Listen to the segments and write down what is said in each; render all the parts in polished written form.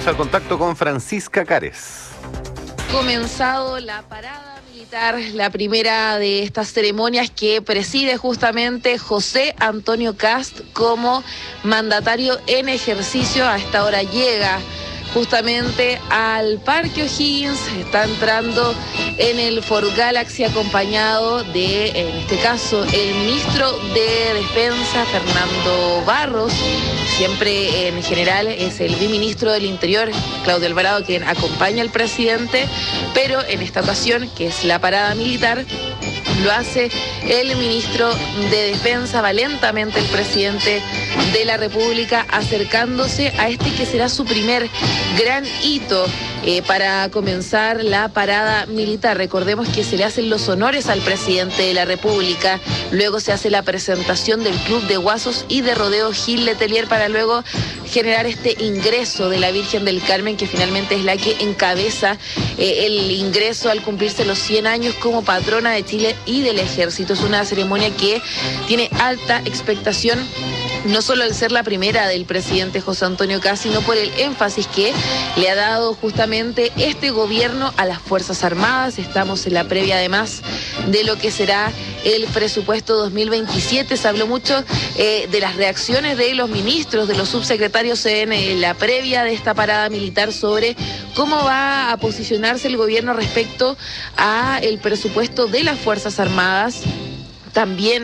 Vamos al contacto con Francisca Cares. Comenzado la parada militar, la primera de estas ceremonias que preside justamente José Antonio Kast como mandatario en ejercicio. A esta hora llega justamente al Parque O'Higgins, está entrando en el Ford Galaxy acompañado de, en este caso, el ministro de Defensa, Fernando Barros. Siempre en general es el viceministro del Interior, Claudio Alvarado, quien acompaña al presidente, pero en esta ocasión, que es la parada militar, lo hace el ministro de Defensa. Va lentamente el presidente de la República acercándose a este que será su primer gran hito para comenzar la parada militar. Recordemos que se le hacen los honores al presidente de la República, luego se hace la presentación del Club de Guasos y de Rodeo Gil Letelier para luego generar este ingreso de la Virgen del Carmen, que finalmente es la que encabeza el ingreso al cumplirse los 100 años como patrona de Chile y del Ejército. Es una ceremonia que tiene alta expectación, no solo al ser la primera del presidente José Antonio Kast, sino por el énfasis que le ha dado justamente este gobierno a las Fuerzas Armadas. Estamos en la previa además de lo que será el presupuesto 2027. Se habló mucho de las reacciones de los ministros, de los subsecretarios en la previa de esta parada militar sobre cómo va a posicionarse el gobierno respecto a el presupuesto de las Fuerzas Armadas. También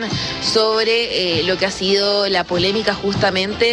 sobre lo que ha sido la polémica justamente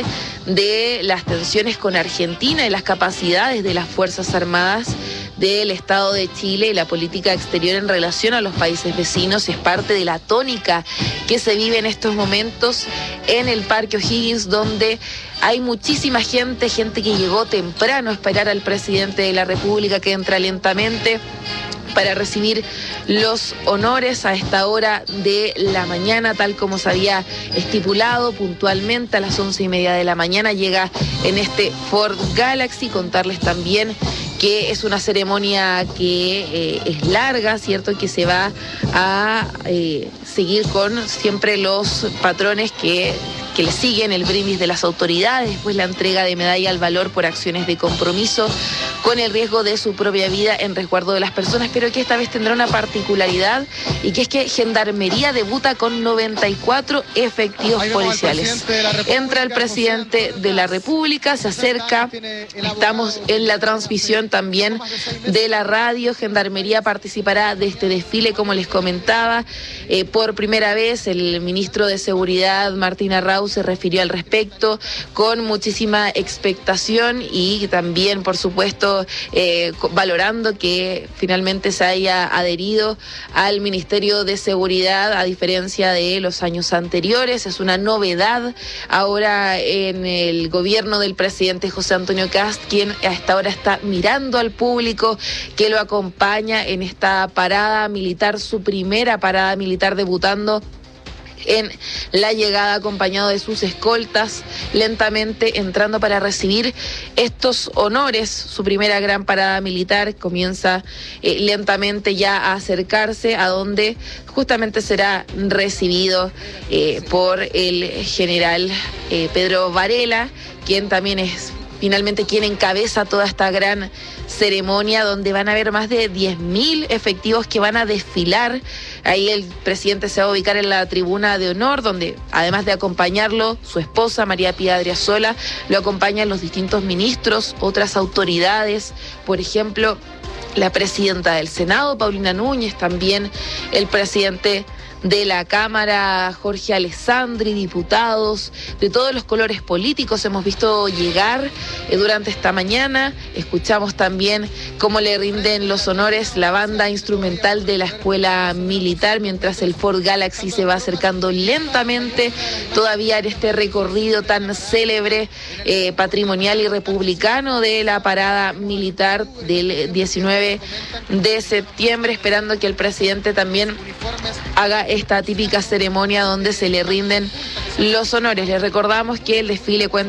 de las tensiones con Argentina y las capacidades de las Fuerzas Armadas del Estado de Chile y la política exterior en relación a los países vecinos. Es parte de la tónica que se vive en estos momentos en el Parque O'Higgins, donde hay muchísima gente que llegó temprano a esperar al presidente de la República, que entra lentamente para recibir los honores a esta hora de la mañana, tal como se había estipulado puntualmente a las 11:30 de la mañana. Llega en este Ford Galaxy. Contarles también que es una ceremonia que es larga, ¿cierto? Que se va a seguir con siempre los patrones que le siguen, el brindis de las autoridades, después la entrega de medalla al valor por acciones de compromiso con el riesgo de su propia vida en resguardo de las personas, pero que esta vez tendrá una particularidad, y que es que Gendarmería debuta con 94 efectivos policiales. Entra el presidente de la República, se acerca, estamos en la transmisión también de la radio. Gendarmería participará de este desfile, como les comentaba. Por primera vez el ministro de Seguridad, Martín Arrau, se refirió al respecto con muchísima expectación y también, por supuesto, valorando que finalmente se haya adherido al Ministerio de Seguridad a diferencia de los años anteriores. Es una novedad ahora en el gobierno del presidente José Antonio Kast, quien a esta hora está mirando al público que lo acompaña en esta parada militar, su primera parada militar, debutando en la llegada acompañado de sus escoltas, lentamente entrando para recibir estos honores. Su primera gran parada militar comienza lentamente ya a acercarse a donde justamente será recibido por el general Pedro Varela, quien también es finalmente quien encabeza toda esta gran ceremonia, donde van a haber más de 10.000 efectivos que van a desfilar. Ahí el presidente se va a ubicar en la tribuna de honor, donde además de acompañarlo, su esposa María Pía Adriasola, lo acompañan los distintos ministros, otras autoridades, por ejemplo, la presidenta del Senado, Paulina Núñez, también el presidente de la Cámara, Jorge Alessandri, diputados de todos los colores políticos hemos visto llegar durante esta mañana. Escuchamos también cómo le rinden los honores la banda instrumental de la Escuela Militar, mientras el Ford Galaxy se va acercando lentamente todavía en este recorrido tan célebre, patrimonial y republicano de la parada militar del 19 de septiembre, esperando que el presidente también haga esta típica ceremonia donde se le rinden los honores. Les recordamos que el desfile cuenta